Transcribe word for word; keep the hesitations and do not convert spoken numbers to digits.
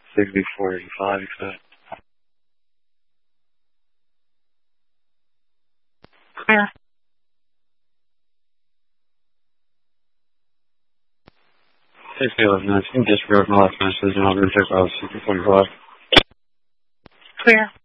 sixty-four eighty-five, accept. Clear. sixty eleven nineteen, disregard my last message and I'll go check out sixty forty-five. Clear.